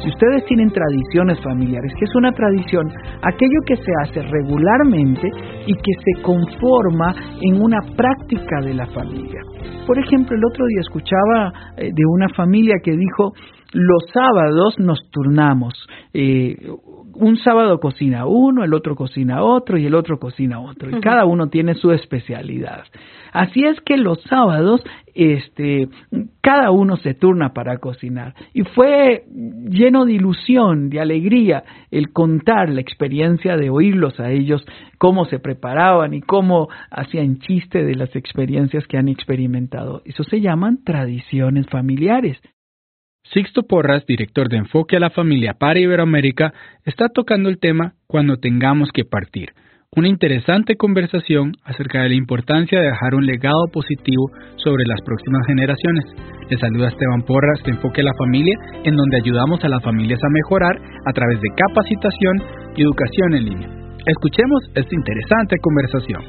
Si ustedes tienen tradiciones familiares, ¿qué es una tradición? Aquello que se hace regularmente y que se conforma en una práctica de la familia. Por ejemplo, el otro día escuchaba de una familia que dijo: los sábados nos turnamos. Un sábado cocina uno, el otro cocina otro y el otro cocina otro. Y cada uno tiene su especialidad. Así es que los sábados, cada uno se turna para cocinar. Y fue lleno de ilusión, de alegría, el contar la experiencia de oírlos a ellos, cómo se preparaban y cómo hacían chiste de las experiencias que han experimentado. Eso se llaman tradiciones familiares. Sixto Porras, director de Enfoque a la Familia para Iberoamérica, está tocando el tema Cuando tengamos que partir. Una interesante conversación acerca de la importancia de dejar un legado positivo sobre las próximas generaciones. Le saluda Esteban Porras de Enfoque a la Familia, en donde ayudamos a las familias a mejorar a través de capacitación y educación en línea. Escuchemos esta interesante conversación.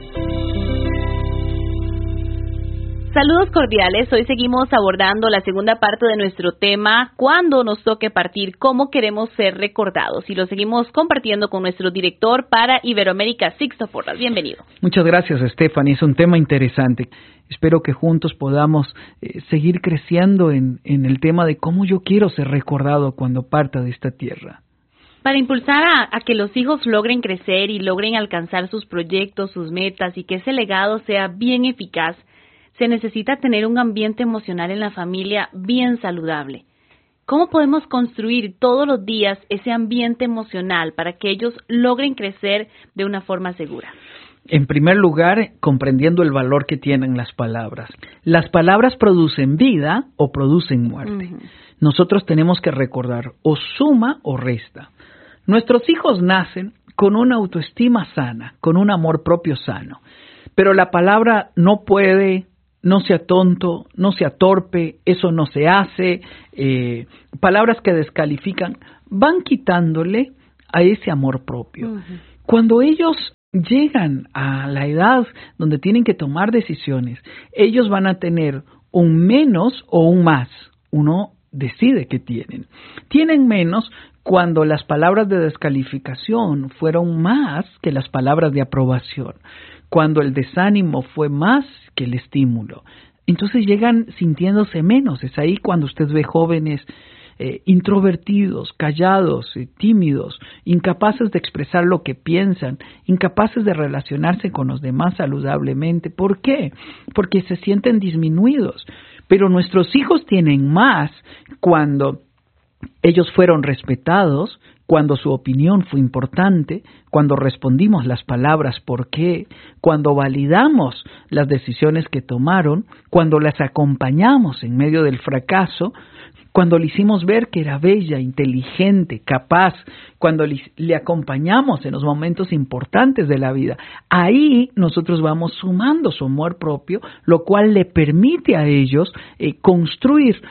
Saludos cordiales, hoy seguimos abordando la segunda parte de nuestro tema, cuando nos toque partir, cómo queremos ser recordados, y lo seguimos compartiendo con nuestro director para Iberoamérica, Sixto Porras. Bienvenido. Muchas gracias, Stephanie, es un tema interesante. Espero que juntos podamos seguir creciendo en el tema de cómo yo quiero ser recordado cuando parta de esta tierra. Para impulsar a que los hijos logren crecer y logren alcanzar sus proyectos, sus metas, y que ese legado sea bien eficaz, se necesita tener un ambiente emocional en la familia bien saludable. ¿Cómo podemos construir todos los días ese ambiente emocional para que ellos logren crecer de una forma segura? En primer lugar, comprendiendo el valor que tienen las palabras. Las palabras producen vida o producen muerte. Nosotros tenemos que recordar, o suma o resta. Nuestros hijos nacen con una autoestima sana, con un amor propio sano. Pero la palabra no puede, no sea tonto, no sea torpe, eso no se hace, palabras que descalifican, van quitándole a ese amor propio. Cuando ellos llegan a la edad donde tienen que tomar decisiones, ellos van a tener un menos o un más. Uno decide qué tienen. Tienen menos cuando las palabras de descalificación fueron más que las palabras de aprobación, cuando el desánimo fue más que el estímulo. Entonces llegan sintiéndose menos. Es ahí cuando usted ve jóvenes introvertidos, callados, tímidos, incapaces de expresar lo que piensan, incapaces de relacionarse con los demás saludablemente. ¿Por qué? Porque se sienten disminuidos. Pero nuestros hijos tienen más cuando ellos fueron respetados, cuando su opinión fue importante, cuando respondimos las palabras ¿por qué?, cuando validamos las decisiones que tomaron, cuando las acompañamos en medio del fracaso, cuando le hicimos ver que era bella, inteligente, capaz, cuando le acompañamos en los momentos importantes de la vida. Ahí nosotros vamos sumando su amor propio, lo cual le permite a ellos construir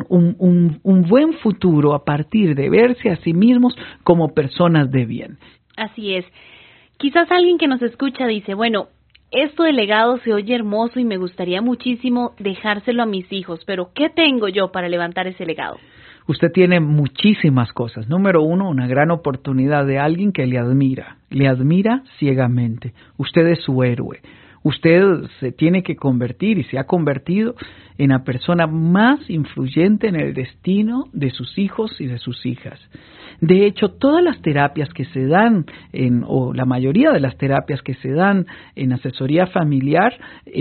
un buen futuro a partir de verse a sí mismos como personas de bien. Así es. Quizás alguien que nos escucha dice, bueno, esto de legado se oye hermoso y me gustaría muchísimo dejárselo a mis hijos, pero ¿qué tengo yo para levantar ese legado? Usted tiene muchísimas cosas. Número uno, una gran oportunidad de alguien que le admira ciegamente. Usted es su héroe. Usted se tiene que convertir y se ha convertido en la persona más influyente en el destino de sus hijos y de sus hijas. De hecho, todas las terapias que se dan, o la mayoría de las terapias que se dan en asesoría familiar,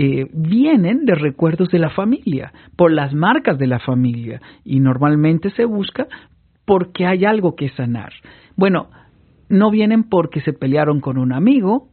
vienen de recuerdos de la familia, por las marcas de la familia, y normalmente se busca porque hay algo que sanar. Bueno, no vienen porque se pelearon con un amigo,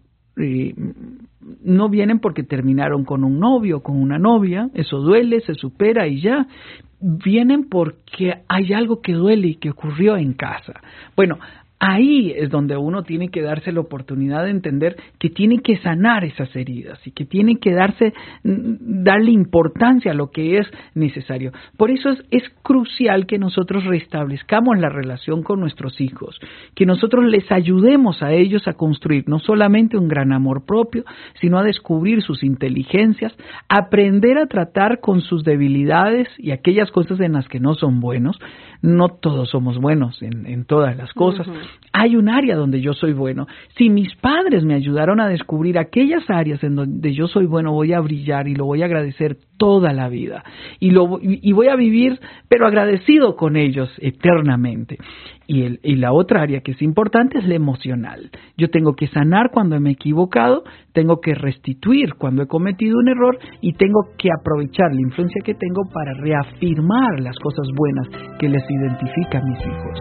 no vienen porque terminaron con un novio o con una novia, eso duele, se supera y ya. Vienen porque hay algo que duele y que ocurrió en casa. Bueno, ahí es donde uno tiene que darse la oportunidad de entender que tiene que sanar esas heridas y que tiene que darle importancia a lo que es necesario. Por eso es crucial que nosotros restablezcamos la relación con nuestros hijos, que nosotros les ayudemos a ellos a construir no solamente un gran amor propio, sino a descubrir sus inteligencias, aprender a tratar con sus debilidades y aquellas cosas en las que no son buenos. No todos somos buenos en todas las cosas. Uh-huh. Hay un área donde yo soy bueno. Si mis padres me ayudaron a descubrir aquellas áreas en donde yo soy bueno, voy a brillar y lo voy a agradecer toda la vida. Y voy a vivir, pero agradecido con ellos eternamente. Y la otra área que es importante es la emocional. Yo tengo que sanar cuando me he equivocado, tengo que restituir cuando he cometido un error y tengo que aprovechar la influencia que tengo para reafirmar las cosas buenas que les identifica a mis hijos.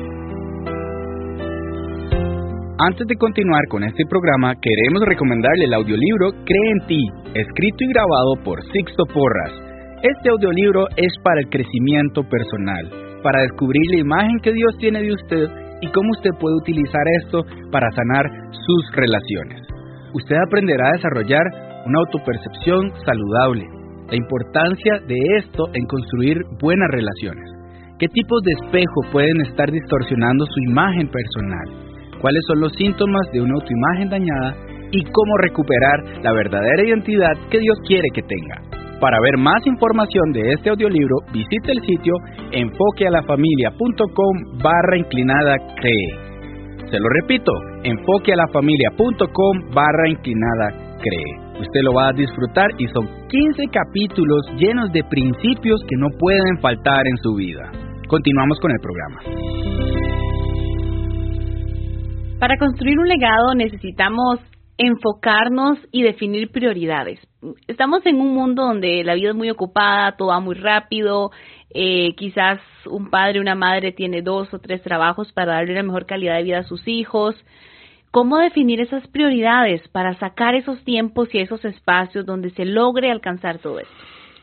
Antes de continuar con este programa, queremos recomendarle el audiolibro Cree en Ti, escrito y grabado por Sixto Porras. Este audiolibro es para el crecimiento personal, para descubrir la imagen que Dios tiene de usted y cómo usted puede utilizar esto para sanar sus relaciones. Usted aprenderá a desarrollar una autopercepción saludable, la importancia de esto en construir buenas relaciones, qué tipos de espejo pueden estar distorsionando su imagen personal, cuáles son los síntomas de una autoimagen dañada y cómo recuperar la verdadera identidad que Dios quiere que tenga. Para ver más información de este audiolibro, visite el sitio enfoquealafamilia.com/cree. Se lo repito, enfoquealafamilia.com/cree. Usted lo va a disfrutar y son 15 capítulos llenos de principios que no pueden faltar en su vida. Continuamos con el programa. Para construir un legado necesitamos enfocarnos y definir prioridades. Estamos en un mundo donde la vida es muy ocupada, todo va muy rápido, quizás un padre o una madre tiene 2 o 3 trabajos para darle una mejor calidad de vida a sus hijos. ¿Cómo definir esas prioridades para sacar esos tiempos y esos espacios donde se logre alcanzar todo esto?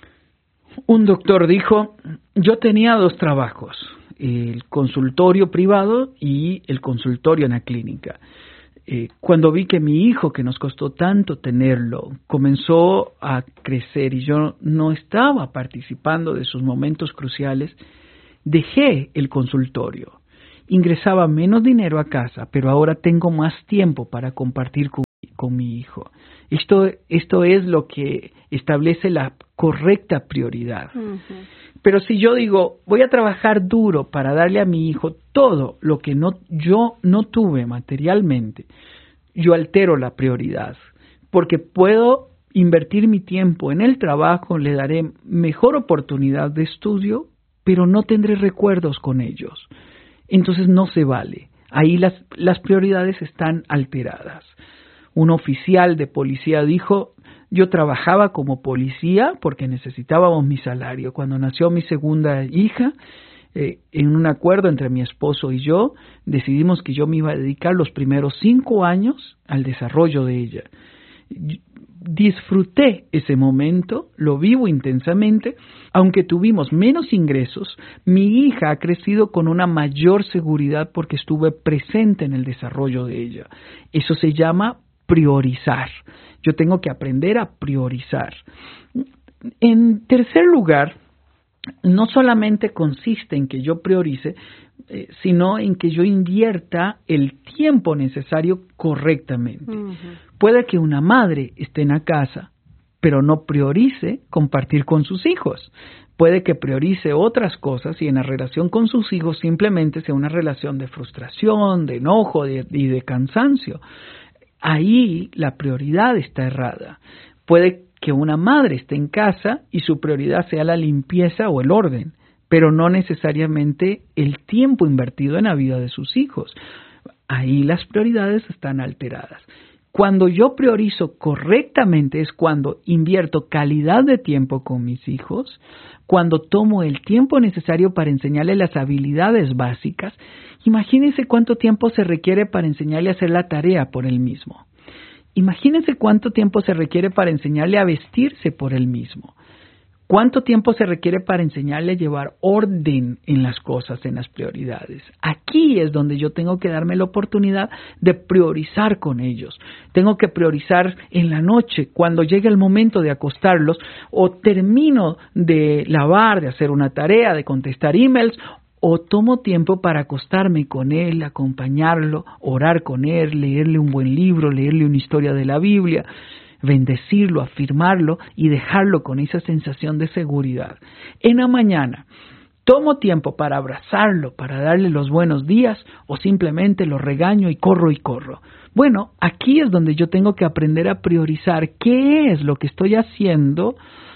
Un doctor dijo, yo tenía 2 trabajos, el consultorio privado y el consultorio en la clínica. Cuando vi que mi hijo, que nos costó tanto tenerlo, comenzó a crecer y yo no estaba participando de sus momentos cruciales, dejé el consultorio. Ingresaba menos dinero a casa, pero ahora tengo más tiempo para compartir con mi hijo. Esto es lo que establece la correcta prioridad. Uh-huh. Pero si yo digo, voy a trabajar duro para darle a mi hijo todo lo que yo no tuve materialmente, yo altero la prioridad, porque puedo invertir mi tiempo en el trabajo, le daré mejor oportunidad de estudio, pero no tendré recuerdos con ellos. Entonces no se vale. Ahí las prioridades están alteradas. Un oficial de policía dijo, yo trabajaba como policía porque necesitábamos mi salario. Cuando nació mi segunda hija, en un acuerdo entre mi esposo y yo, decidimos que yo me iba a dedicar los primeros 5 años al desarrollo de ella. Disfruté ese momento, lo vivo intensamente, aunque tuvimos menos ingresos, mi hija ha crecido con una mayor seguridad porque estuve presente en el desarrollo de ella. Eso se llama priorizar. Yo tengo que aprender a priorizar. En tercer lugar, no solamente consiste en que yo priorice, sino en que yo invierta el tiempo necesario correctamente. Uh-huh. Puede que una madre esté en la casa, pero no priorice compartir con sus hijos. Puede que priorice otras cosas y en la relación con sus hijos simplemente sea una relación de frustración, de enojo y de cansancio. Ahí la prioridad está errada. Puede que una madre esté en casa y su prioridad sea la limpieza o el orden, pero no necesariamente el tiempo invertido en la vida de sus hijos. Ahí las prioridades están alteradas. Cuando yo priorizo correctamente es cuando invierto calidad de tiempo con mis hijos, cuando tomo el tiempo necesario para enseñarles las habilidades básicas. Imagínense cuánto tiempo se requiere para enseñarle a hacer la tarea por él mismo. Imagínense cuánto tiempo se requiere para enseñarle a vestirse por él mismo. ¿Cuánto tiempo se requiere para enseñarle a llevar orden en las cosas, en las prioridades? Aquí es donde yo tengo que darme la oportunidad de priorizar con ellos. Tengo que priorizar en la noche, cuando llegue el momento de acostarlos, o termino de lavar, de hacer una tarea, de contestar emails, o tomo tiempo para acostarme con él, acompañarlo, orar con él, leerle un buen libro, leerle una historia de la Biblia, bendecirlo, afirmarlo y dejarlo con esa sensación de seguridad. En la mañana tomo tiempo para abrazarlo, para darle los buenos días, o simplemente lo regaño y corro. Bueno, aquí es donde yo tengo que aprender a priorizar qué es lo que estoy haciendo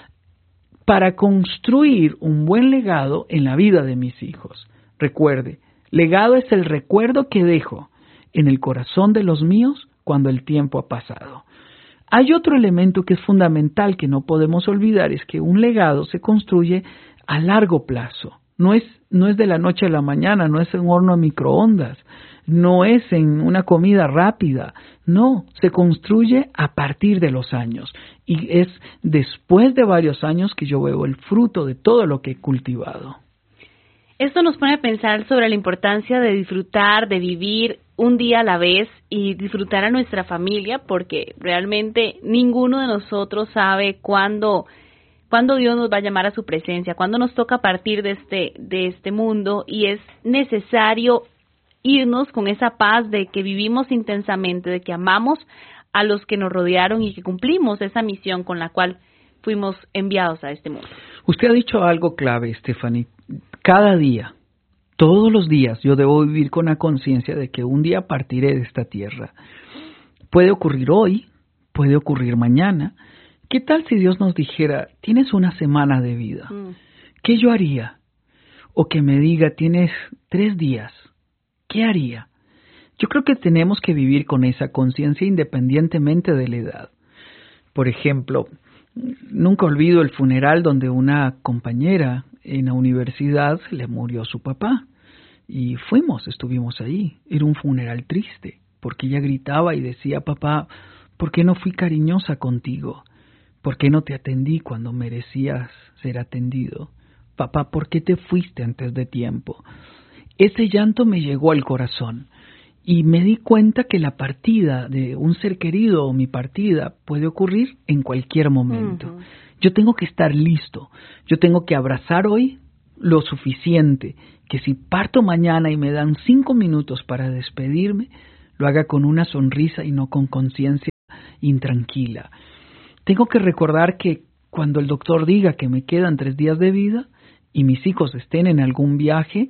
para construir un buen legado en la vida de mis hijos. Recuerde, legado es el recuerdo que dejo en el corazón de los míos cuando el tiempo ha pasado. Hay otro elemento que es fundamental que no podemos olvidar, es que un legado se construye a largo plazo. No es de la noche a la mañana, no es en un horno a microondas, no es en una comida rápida, no, se construye a partir de los años y es después de varios años que yo veo el fruto de todo lo que he cultivado. Esto nos pone a pensar sobre la importancia de disfrutar, de vivir un día a la vez y disfrutar a nuestra familia, porque realmente ninguno de nosotros sabe cuándo Dios nos va a llamar a su presencia, cuándo nos toca partir de este mundo, y es necesario irnos con esa paz de que vivimos intensamente, de que amamos a los que nos rodearon y que cumplimos esa misión con la cual fuimos enviados a este mundo. Usted ha dicho algo clave, Stephanie. Cada día, todos los días, yo debo vivir con la conciencia de que un día partiré de esta tierra. Puede ocurrir hoy, puede ocurrir mañana. ¿Qué tal si Dios nos dijera, tienes una semana de vida? ¿Qué yo haría? O que me diga, tienes 3 días. ¿Qué haría? Yo creo que tenemos que vivir con esa conciencia independientemente de la edad. Por ejemplo, nunca olvido el funeral donde una compañera en la universidad le murió su papá. Y estuvimos ahí. Era un funeral triste, porque ella gritaba y decía, papá, ¿por qué no fui cariñosa contigo? ¿Por qué no te atendí cuando merecías ser atendido? Papá, ¿por qué te fuiste antes de tiempo? Ese llanto me llegó al corazón y me di cuenta que la partida de un ser querido o mi partida puede ocurrir en cualquier momento. Yo tengo que estar listo, yo tengo que abrazar hoy lo suficiente, que si parto mañana y me dan 5 minutos para despedirme, lo haga con una sonrisa y no con conciencia intranquila. Tengo que recordar que cuando el doctor diga que me quedan 3 días de vida y mis hijos estén en algún viaje,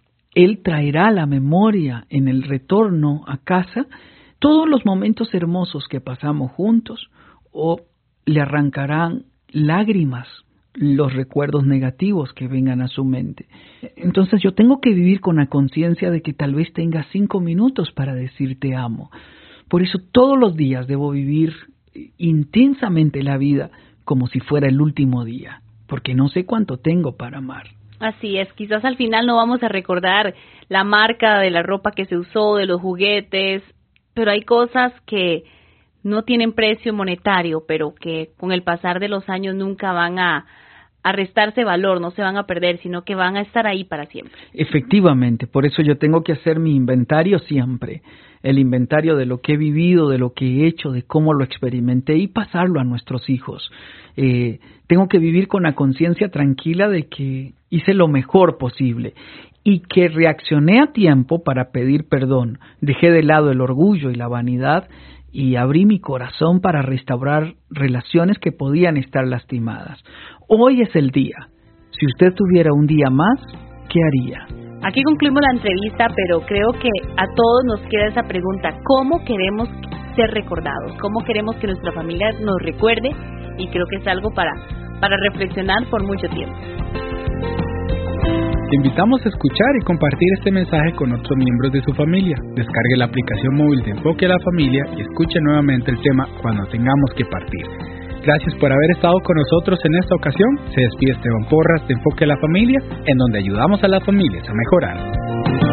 Él traerá la memoria en el retorno a casa todos los momentos hermosos que pasamos juntos, o le arrancarán lágrimas los recuerdos negativos que vengan a su mente. Entonces yo tengo que vivir con la conciencia de que tal vez tenga 5 minutos para decir te amo. Por eso todos los días debo vivir intensamente la vida como si fuera el último día, porque no sé cuánto tengo para amar. Así es, quizás al final no vamos a recordar la marca de la ropa que se usó, de los juguetes, pero hay cosas que no tienen precio monetario, pero que con el pasar de los años nunca van a restarse valor, no se van a perder, sino que van a estar ahí para siempre. Efectivamente, por eso yo tengo que hacer mi inventario siempre, el inventario de lo que he vivido, de lo que he hecho, de cómo lo experimenté y pasarlo a nuestros hijos. Tengo que vivir con la conciencia tranquila de que hice lo mejor posible y que reaccioné a tiempo para pedir perdón. Dejé de lado el orgullo y la vanidad y abrí mi corazón para restaurar relaciones que podían estar lastimadas. Hoy es el día. Si usted tuviera un día más, ¿qué haría? Aquí concluimos la entrevista, pero creo que a todos nos queda esa pregunta: ¿cómo queremos ser recordados? ¿Cómo queremos que nuestra familia nos recuerde? Y creo que es algo para reflexionar por mucho tiempo. Te invitamos a escuchar y compartir este mensaje con otros miembros de su familia. Descargue la aplicación móvil de Enfoque a la Familia y escuche nuevamente el tema cuando tengamos que partir. Gracias por haber estado con nosotros en esta ocasión. Se despide Esteban Porras de Enfoque a la Familia, en donde ayudamos a las familias a mejorar.